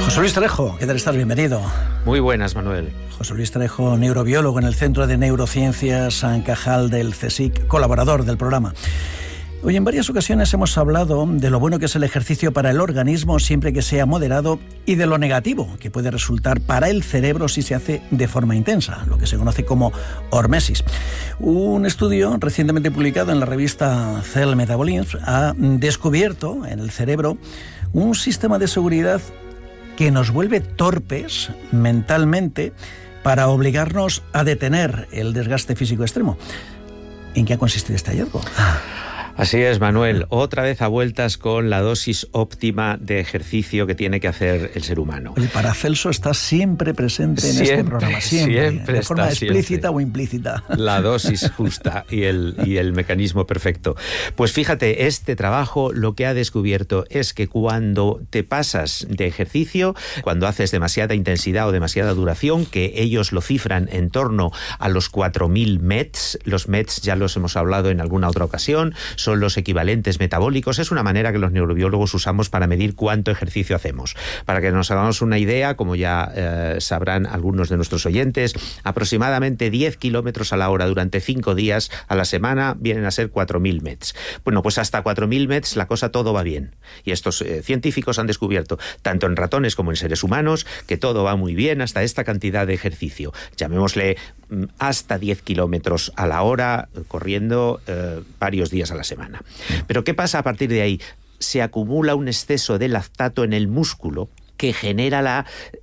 José Luis Trejo, ¿qué tal estás? Bienvenido. Muy buenas, Manuel. José Luis Trejo, neurobiólogo en el Centro de Neurociencias San Cajal del CSIC, colaborador del programa. Hoy en varias ocasiones hemos hablado de lo bueno que es el ejercicio para el organismo siempre que sea moderado y de lo negativo que puede resultar para el cerebro si se hace de forma intensa, lo que se conoce como hormesis. Un estudio recientemente publicado en la revista Cell Metabolism ha descubierto en el cerebro un sistema de seguridad que nos vuelve torpes mentalmente para obligarnos a detener el desgaste físico extremo. ¿En qué ha consistido este hallazgo? Así es, Manuel. Otra vez a vueltas con la dosis óptima de ejercicio que tiene que hacer el ser humano. El Paracelso está siempre presente en este programa, siempre de forma explícita o implícita. La dosis justa y el mecanismo perfecto. Pues fíjate, este trabajo lo que ha descubierto es que cuando te pasas de ejercicio, cuando haces demasiada intensidad o demasiada duración, que ellos lo cifran en torno a los 4.000 METs, los METs ya los hemos hablado en alguna otra ocasión, son los equivalentes metabólicos. Es una manera que los neurobiólogos usamos para medir cuánto ejercicio hacemos. Para que nos hagamos una idea, como ya sabrán algunos de nuestros oyentes, aproximadamente 10 kilómetros a la hora durante 5 días a la semana vienen a ser 4.000 METs. Bueno, pues hasta 4.000 METs la cosa todo va bien. Y estos científicos han descubierto, tanto en ratones como en seres humanos, que todo va muy bien hasta esta cantidad de ejercicio. Llamémosle hasta 10 kilómetros a la hora, corriendo varios días a la semana. Pero ¿qué pasa a partir de ahí? Se acumula un exceso de lactato en el músculo que genera la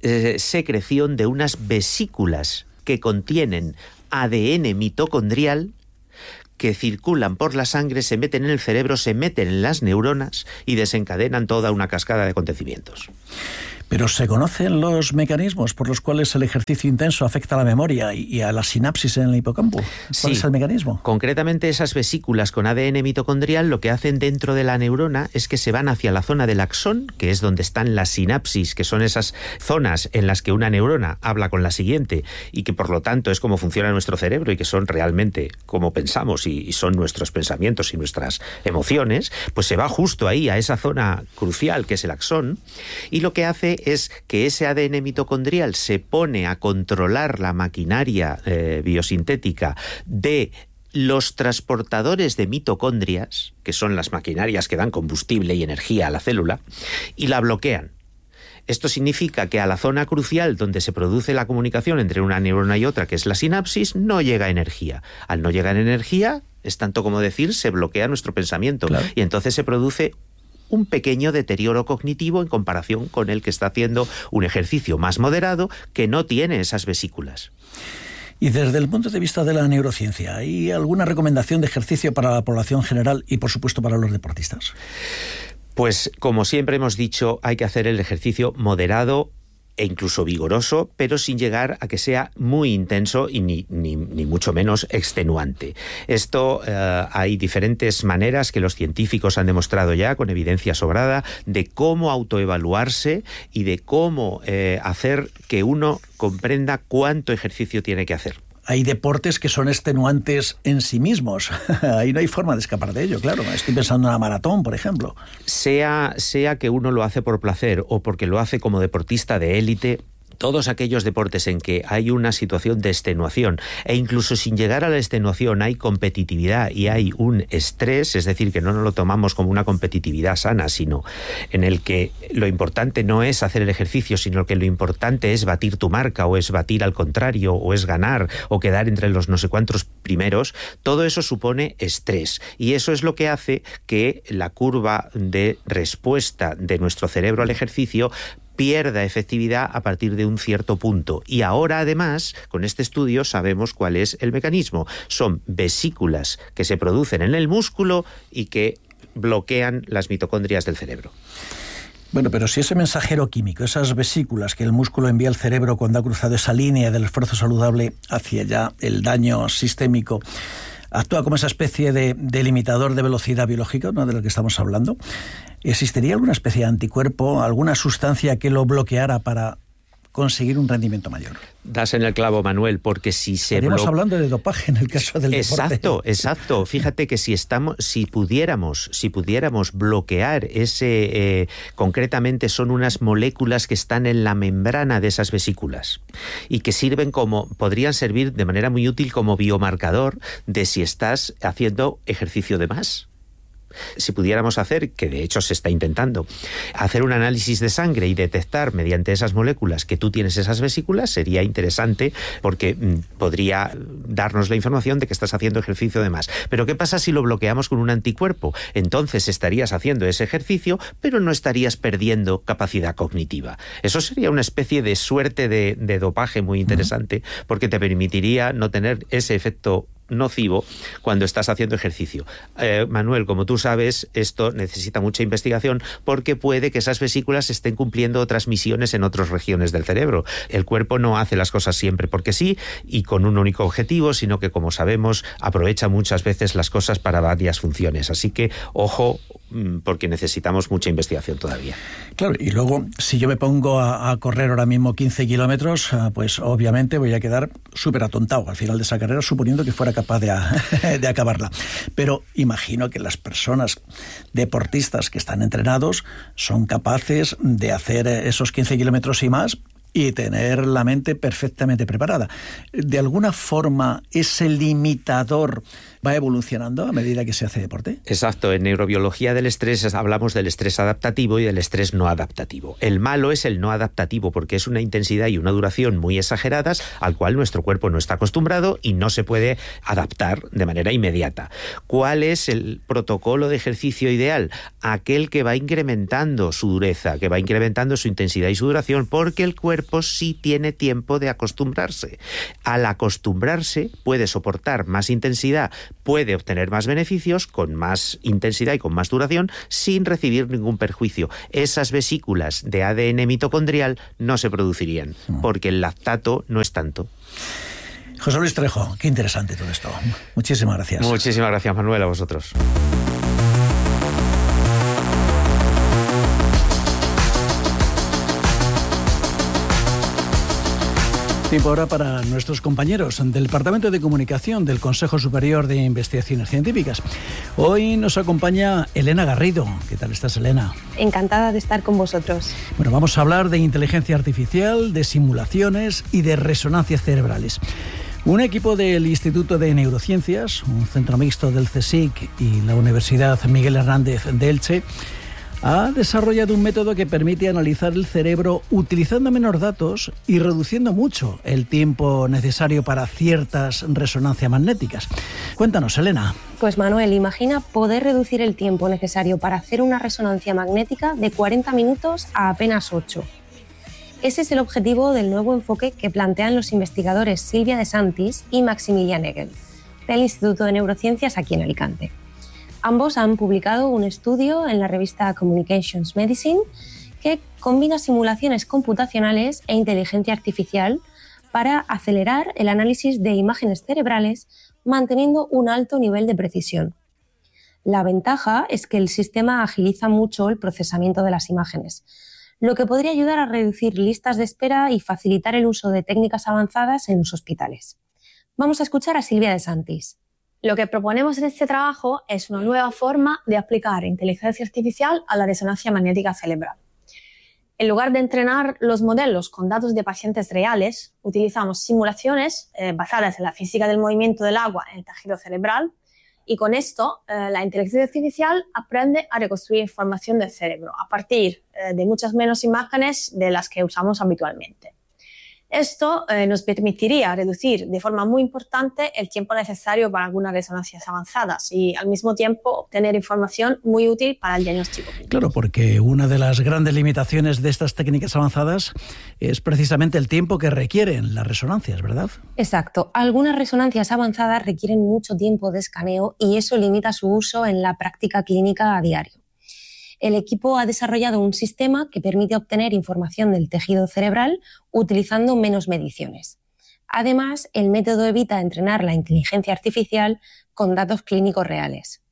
secreción de unas vesículas que contienen ADN mitocondrial que circulan por la sangre, se meten en el cerebro, se meten en las neuronas y desencadenan toda una cascada de acontecimientos. Pero ¿se conocen los mecanismos por los cuales el ejercicio intenso afecta a la memoria y a la sinapsis en el hipocampo? ¿Cuál es el mecanismo? Concretamente, esas vesículas con ADN mitocondrial lo que hacen dentro de la neurona es que se van hacia la zona del axón, que es donde están las sinapsis, que son esas zonas en las que una neurona habla con la siguiente y que por lo tanto es como funciona nuestro cerebro y que son realmente como pensamos y son nuestros pensamientos y nuestras emociones, pues se va justo ahí a esa zona crucial que es el axón, y lo que hace es que ese ADN mitocondrial se pone a controlar la maquinaria biosintética de los transportadores de mitocondrias, que son las maquinarias que dan combustible y energía a la célula, y la bloquean. Esto significa que a la zona crucial donde se produce la comunicación entre una neurona y otra, que es la sinapsis, no llega energía. Al no llegar energía, es tanto como decir, se bloquea nuestro pensamiento. Claro. Y entonces se produce un pequeño deterioro cognitivo en comparación con el que está haciendo un ejercicio más moderado que no tiene esas vesículas. Y desde el punto de vista de la neurociencia, ¿hay alguna recomendación de ejercicio para la población general y, por supuesto, para los deportistas? Pues, como siempre hemos dicho, hay que hacer el ejercicio moderado e incluso vigoroso, pero sin llegar a que sea muy intenso y ni mucho menos extenuante. Esto hay diferentes maneras que los científicos han demostrado ya con evidencia sobrada de cómo autoevaluarse y de cómo hacer que uno comprenda cuánto ejercicio tiene que hacer. Hay deportes que son extenuantes en sí mismos. Ahí no hay forma de escapar de ello, claro. Estoy pensando en una maratón, por ejemplo. Sea que uno lo hace por placer o porque lo hace como deportista de élite, todos aquellos deportes en que hay una situación de extenuación e incluso sin llegar a la extenuación hay competitividad y hay un estrés, es decir, que no nos lo tomamos como una competitividad sana, sino en el que lo importante no es hacer el ejercicio, sino que lo importante es batir tu marca o es batir al contrario o es ganar o quedar entre los no sé cuántos primeros, todo eso supone estrés y eso es lo que hace que la curva de respuesta de nuestro cerebro al ejercicio pierda efectividad a partir de un cierto punto. Y ahora, además, con este estudio sabemos cuál es el mecanismo. Son vesículas que se producen en el músculo y que bloquean las mitocondrias del cerebro. Bueno, pero si ese mensajero químico, esas vesículas que el músculo envía al cerebro cuando ha cruzado esa línea del esfuerzo saludable hacia ya el daño sistémico, actúa como esa especie de limitador de velocidad biológica, ¿no?, de lo que estamos hablando, ¿existiría alguna especie de anticuerpo, alguna sustancia que lo bloqueara para conseguir un rendimiento mayor. Das en el clavo, Manuel, porque si se estaríamos hablando de dopaje en el caso del deporte. Exacto. Fíjate que si pudiéramos bloquear ese, concretamente son unas moléculas que están en la membrana de esas vesículas y que podrían servir de manera muy útil como biomarcador de si estás haciendo ejercicio de más. Si pudiéramos hacer, que de hecho se está intentando, hacer un análisis de sangre y detectar mediante esas moléculas que tú tienes esas vesículas, sería interesante porque podría darnos la información de que estás haciendo ejercicio de más. Pero ¿qué pasa si lo bloqueamos con un anticuerpo? Entonces estarías haciendo ese ejercicio, pero no estarías perdiendo capacidad cognitiva. Eso sería una especie de suerte de dopaje muy interesante, porque te permitiría no tener ese efecto nocivo cuando estás haciendo ejercicio. Manuel, como tú sabes, esto necesita mucha investigación porque puede que esas vesículas estén cumpliendo otras misiones en otras regiones del cerebro. El cuerpo no hace las cosas siempre porque sí y con un único objetivo, sino que, como sabemos, aprovecha muchas veces las cosas para varias funciones. Así que, ojo, porque necesitamos mucha investigación todavía. Claro, y luego, si yo me pongo a correr ahora mismo 15 kilómetros, pues obviamente voy a quedar súper atontado al final de esa carrera, suponiendo que fuera capaz de acabarla. Pero imagino que las personas deportistas que están entrenados son capaces de hacer esos 15 kilómetros y más y tener la mente perfectamente preparada. ¿De alguna forma ese limitador va evolucionando a medida que se hace deporte? Exacto. En neurobiología del estrés hablamos del estrés adaptativo y del estrés no adaptativo. El malo es el no adaptativo porque es una intensidad y una duración muy exageradas al cual nuestro cuerpo no está acostumbrado y no se puede adaptar de manera inmediata. ¿Cuál es el protocolo de ejercicio ideal? Aquel que va incrementando su dureza, que va incrementando su intensidad y su duración, porque el cuerpo sí tiene tiempo de acostumbrarse. Al acostumbrarse puede soportar más intensidad, puede obtener más beneficios con más intensidad y con más duración sin recibir ningún perjuicio. Esas vesículas de ADN mitocondrial no se producirían porque el lactato no es tanto. José Luis Trejo, qué interesante todo esto. Muchísimas gracias. Muchísimas gracias, Manuel, a vosotros. Tiempo ahora para nuestros compañeros del Departamento de Comunicación del Consejo Superior de Investigaciones Científicas. Hoy nos acompaña Elena Garrido. ¿Qué tal estás, Elena? Encantada de estar con vosotros. Bueno, vamos a hablar de inteligencia artificial, de simulaciones y de resonancias cerebrales. Un equipo del Instituto de Neurociencias, un centro mixto del CSIC y la Universidad Miguel Hernández de Elche, ha desarrollado un método que permite analizar el cerebro utilizando menos datos y reduciendo mucho el tiempo necesario para ciertas resonancias magnéticas. Cuéntanos, Elena. Pues Manuel, imagina poder reducir el tiempo necesario para hacer una resonancia magnética de 40 minutos a apenas 8. Ese es el objetivo del nuevo enfoque que plantean los investigadores Silvia de Santis y Maximilian Egel, del Instituto de Neurociencias aquí en Alicante. Ambos han publicado un estudio en la revista Communications Medicine que combina simulaciones computacionales e inteligencia artificial para acelerar el análisis de imágenes cerebrales manteniendo un alto nivel de precisión. La ventaja es que el sistema agiliza mucho el procesamiento de las imágenes, lo que podría ayudar a reducir listas de espera y facilitar el uso de técnicas avanzadas en los hospitales. Vamos a escuchar a Silvia de Santis. Lo que proponemos en este trabajo es una nueva forma de aplicar inteligencia artificial a la resonancia magnética cerebral. En lugar de entrenar los modelos con datos de pacientes reales, utilizamos simulaciones basadas en la física del movimiento del agua en el tejido cerebral y con esto la inteligencia artificial aprende a reconstruir información del cerebro a partir de muchas menos imágenes de las que usamos habitualmente. Esto nos permitiría reducir de forma muy importante el tiempo necesario para algunas resonancias avanzadas y al mismo tiempo obtener información muy útil para el diagnóstico clínico. Claro, porque una de las grandes limitaciones de estas técnicas avanzadas es precisamente el tiempo que requieren las resonancias, ¿verdad? Exacto. Algunas resonancias avanzadas requieren mucho tiempo de escaneo y eso limita su uso en la práctica clínica a diario. El equipo ha desarrollado un sistema que permite obtener información del tejido cerebral utilizando menos mediciones. Además, el método evita entrenar la inteligencia artificial con datos clínicos reales.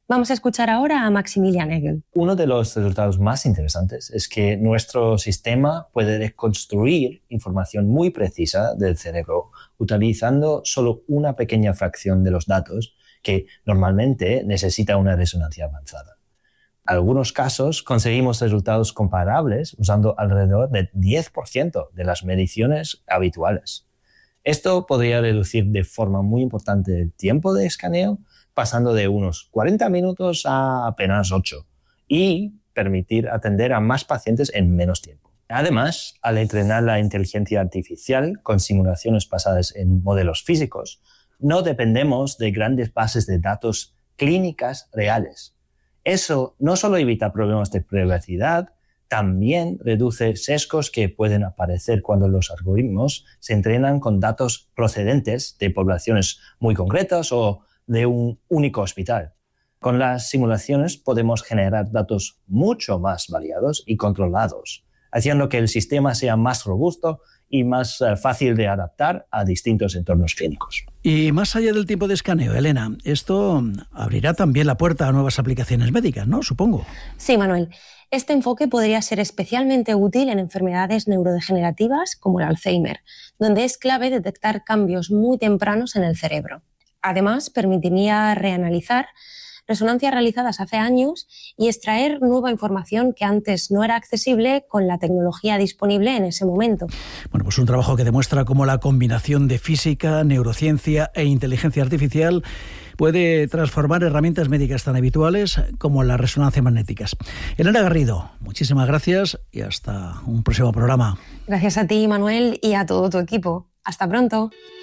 Vamos a escuchar ahora a Maximilian Egel. Uno de los resultados más interesantes es que nuestro sistema puede reconstruir información muy precisa del cerebro utilizando solo una pequeña fracción de los datos que normalmente necesita una resonancia avanzada. En algunos casos conseguimos resultados comparables usando alrededor del 10% de las mediciones habituales. Esto podría reducir de forma muy importante el tiempo de escaneo, pasando de unos 40 minutos a apenas 8, y permitir atender a más pacientes en menos tiempo. Además, al entrenar la inteligencia artificial con simulaciones basadas en modelos físicos, no dependemos de grandes bases de datos clínicas reales. Eso no solo evita problemas de privacidad, también reduce sesgos que pueden aparecer cuando los algoritmos se entrenan con datos procedentes de poblaciones muy concretas o de un único hospital. Con las simulaciones podemos generar datos mucho más variados y controlados, haciendo que el sistema sea más robusto y más fácil de adaptar a distintos entornos clínicos. Y más allá del tiempo de escaneo, Elena, esto abrirá también la puerta a nuevas aplicaciones médicas, ¿no? Supongo. Sí, Manuel. Este enfoque podría ser especialmente útil en enfermedades neurodegenerativas como el Alzheimer, donde es clave detectar cambios muy tempranos en el cerebro. Además, permitiría reanalizar resonancias realizadas hace años y extraer nueva información que antes no era accesible con la tecnología disponible en ese momento. Bueno, pues un trabajo que demuestra cómo la combinación de física, neurociencia e inteligencia artificial puede transformar herramientas médicas tan habituales como las resonancias magnéticas. Elena Garrido, muchísimas gracias y hasta un próximo programa. Gracias a ti, Manuel, y a todo tu equipo. Hasta pronto.